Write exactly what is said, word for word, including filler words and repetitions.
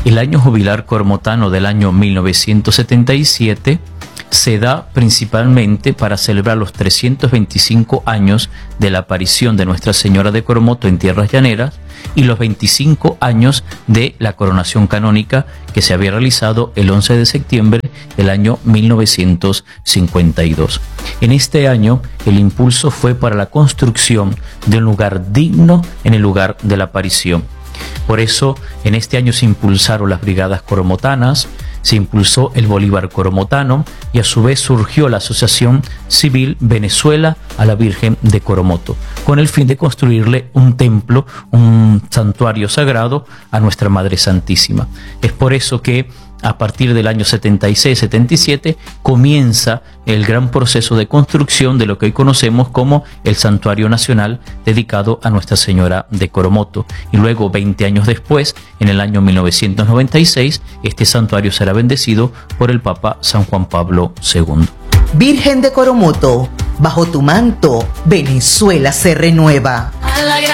El año jubilar coromotano del año mil novecientos setenta y siete se da principalmente para celebrar los trescientos veinticinco años de la aparición de Nuestra Señora de Coromoto en tierras llaneras y los veinticinco años de la coronación canónica que se había realizado el once de septiembre del año mil novecientos cincuenta y dos. En este año el impulso fue para la construcción de un lugar digno en el lugar de la aparición. Por eso en este año se impulsaron las brigadas coromotanas, se impulsó el Bolívar coromotano y a su vez surgió la Asociación Civil Venezuela a la Virgen de Coromoto, con el fin de construirle un templo, un santuario sagrado a Nuestra Madre Santísima. Es por eso que a partir del año setenta y seis setenta y siete comienza el gran proceso de construcción de lo que hoy conocemos como el Santuario Nacional dedicado a Nuestra Señora de Coromoto. Y luego, veinte años después, en el año mil novecientos noventa y seis, este santuario será bendecido por el Papa San Juan Pablo segundo. Virgen de Coromoto, bajo tu manto, Venezuela se renueva.